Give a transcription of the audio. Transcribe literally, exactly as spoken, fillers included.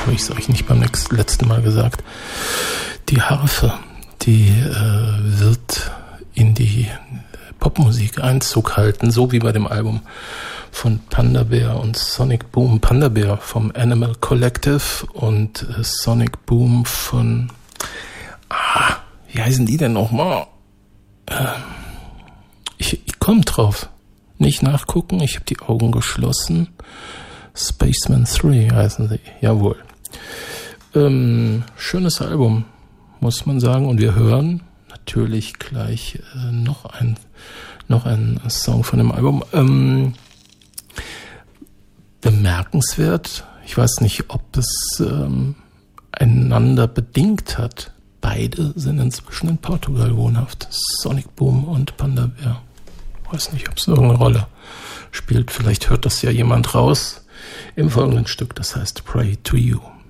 habe ich es euch nicht beim nächsten, letzten Mal gesagt. Die Harfe, die äh, wird in die Popmusik Einzug halten, so wie bei dem Album von Panda Bear und Sonic Boom. Panda Bear vom Animal Collective und äh, Sonic Boom von, ah, wie heißen die denn nochmal? Äh, ich ich komme drauf. Nicht nachgucken, ich habe die Augen geschlossen. Spaceman drei heißen sie, jawohl. Ähm, schönes Album, muss man sagen. Und wir hören natürlich gleich äh, noch ein noch ein Song von dem Album. Ähm, bemerkenswert, ich weiß nicht, ob es ähm, einander bedingt hat. Beide sind inzwischen in Portugal wohnhaft. Sonic Boom und Panda Bear. Ich weiß nicht, ob es irgendeine Rolle spielt. Vielleicht hört das ja jemand raus im folgenden Stück, das heißt Pray to You.